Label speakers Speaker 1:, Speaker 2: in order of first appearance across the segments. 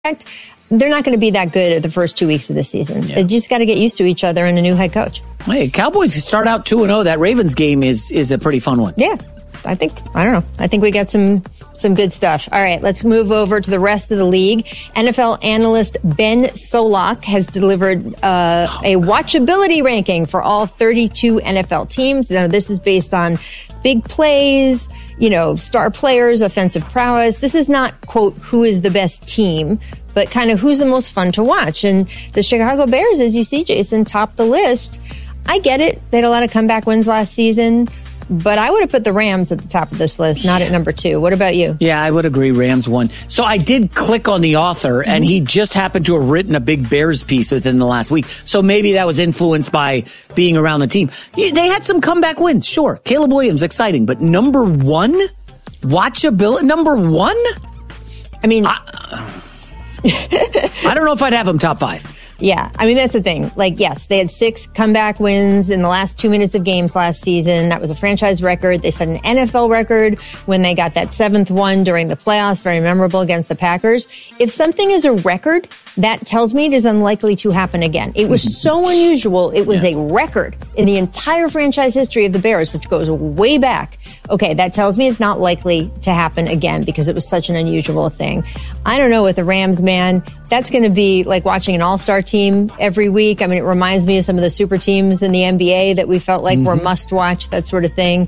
Speaker 1: they're not going to be that good at the first 2 weeks of the season. Yeah. They just got to get used to each other and a new head coach.
Speaker 2: Hey, Cowboys start out 2-0. That Ravens game is a pretty fun one.
Speaker 1: Yeah. I don't know. I think we got some good stuff. All right, let's move over to the rest of the league. NFL analyst Ben Solak has delivered a watchability ranking for all 32 NFL teams. Now, this is based on big plays, star players, offensive prowess. This is not, quote, who is the best team, but kind of who's the most fun to watch. And the Chicago Bears, as you see, Jason, top the list. I get it. They had a lot of comeback wins last season. But I would have put the Rams at the top of this list, not at number 2. What about you?
Speaker 2: Yeah, I would agree. Rams won. So I did click on the author, and he just happened to have written a big Bears piece within the last week. So maybe that was influenced by being around the team. They had some comeback wins, sure. Caleb Williams, exciting. But number 1? Watchability? Number 1?
Speaker 1: I mean...
Speaker 2: I don't know if I'd have them top 5.
Speaker 1: Yeah, I mean, that's the thing. Yes, they had 6 comeback wins in the last 2 minutes of games last season. That was a franchise record. They set an NFL record when they got that 7th one during the playoffs, very memorable against the Packers. If something is a record, that tells me it is unlikely to happen again. It was so unusual. It was a record in the entire franchise history of the Bears, which goes way back. Okay, that tells me it's not likely to happen again because it was such an unusual thing. I don't know with the Rams, man. That's going to be like watching an all-star team every week. I mean, it reminds me of some of the super teams in the NBA that we felt like were must-watch, that sort of thing.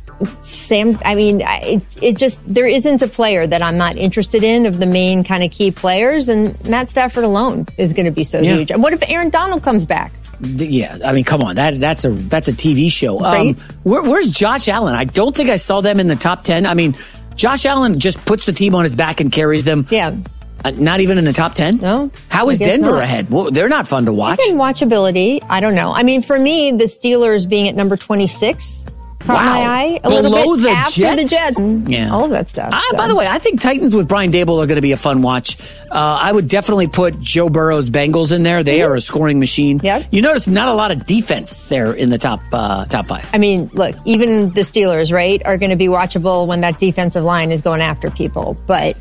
Speaker 1: It just, there isn't a player that I'm not interested in of the main kind of key players, and Matt Stafford alone is going to be so huge. And what if Aaron Donald comes back?
Speaker 2: Yeah, I mean, come on, that's a TV show.
Speaker 1: Right?
Speaker 2: Where's Josh Allen? I don't think I saw them in the top 10. I mean, Josh Allen just puts the team on his back and carries them.
Speaker 1: Yeah.
Speaker 2: Not even in the top 10?
Speaker 1: No.
Speaker 2: How is Denver ahead? Well, they're not fun to watch.
Speaker 1: Again, watchability, I don't know. I mean, for me, the Steelers being at number 26 caught my eye a little bit after the Jets. Yeah. All of that stuff.
Speaker 2: By the way, I think Titans with Brian Daboll are going to be a fun watch. I would definitely put Joe Burrow's Bengals in there. They are a scoring machine.
Speaker 1: Yep.
Speaker 2: You notice not a lot of defense there in the top 5.
Speaker 1: I mean, look, even the Steelers, right, are going to be watchable when that defensive line is going after people. But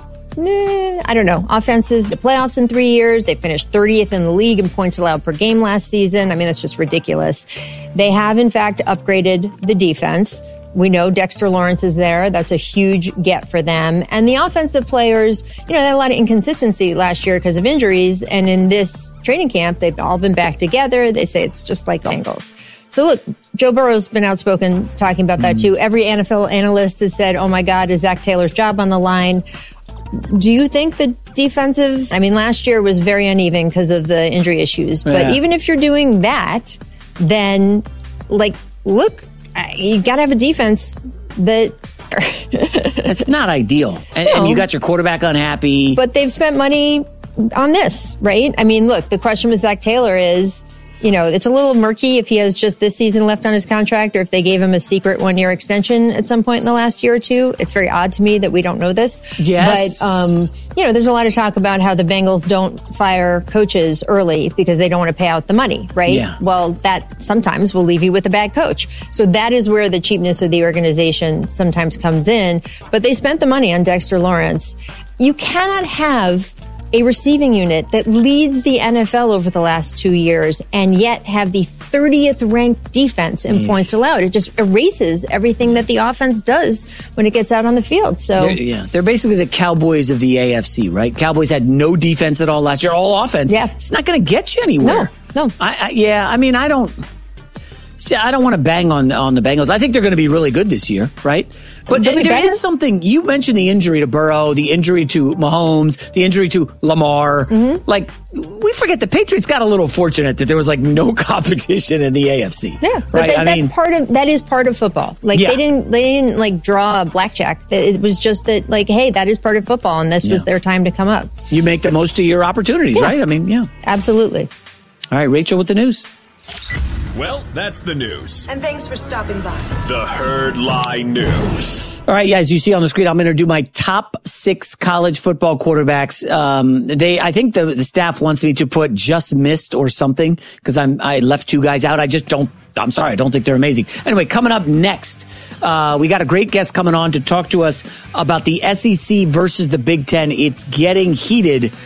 Speaker 1: I don't know. Offenses, the playoffs in 3 years. They finished 30th in the league in points allowed per game last season. I mean, that's just ridiculous. They have, in fact, upgraded the defense. We know Dexter Lawrence is there. That's a huge get for them. And the offensive players, they had a lot of inconsistency last year because of injuries. And in this training camp, they've all been back together. They say it's just like Bengals. So look, Joe Burrow's been outspoken talking about that too. Every NFL analyst has said, oh my God, is Zach Taylor's job on the line? Do you think the defensive, last year was very uneven because of the injury issues, but even if you're doing that, then look, you got to have a defense that
Speaker 2: it's not ideal. And you got your quarterback unhappy.
Speaker 1: But they've spent money on this, right? I mean, look, the question with Zach Taylor is, it's a little murky if he has just this season left on his contract or if they gave him a secret 1-year extension at some point in the last year or two. It's very odd to me that we don't know this.
Speaker 2: Yes.
Speaker 1: But, there's a lot of talk about how the Bengals don't fire coaches early because they don't want to pay out the money, right?
Speaker 2: Yeah.
Speaker 1: Well, that sometimes will leave you with a bad coach. So that is where the cheapness of the organization sometimes comes in. But they spent the money on Dexter Lawrence. You cannot have a receiving unit that leads the NFL over the last 2 years and yet have the 30th ranked defense in points allowed. It just erases everything that the offense does when it gets out on the field. So
Speaker 2: they're basically the Cowboys of the AFC, right? Cowboys had no defense at all last year, all offense.
Speaker 1: Yeah.
Speaker 2: It's not going to get you anywhere.
Speaker 1: No.
Speaker 2: I don't want to bang on the Bengals. I think they're going to be really good this year, right? But there is something. You mentioned the injury to Burrow, the injury to Mahomes, the injury to Lamar. We forget the Patriots got a little fortunate that there was no competition in the AFC.
Speaker 1: Yeah,
Speaker 2: right?
Speaker 1: But that is part of football. They didn't draw a blackjack. It was just that hey, that is part of football, and this was their time to come up.
Speaker 2: You make the most of your opportunities, right?
Speaker 1: Absolutely.
Speaker 2: All right, Rachel, with the news.
Speaker 3: Well, that's the news.
Speaker 4: And thanks for stopping by.
Speaker 3: The Herd Lie News.
Speaker 2: All right, as you see on the screen, I'm going to do my top 6 college football quarterbacks. I think the staff wants me to put just missed or something because I left 2 guys out. I'm sorry, I don't think they're amazing. Anyway, coming up next, we got a great guest coming on to talk to us about the SEC versus the Big Ten. It's getting heated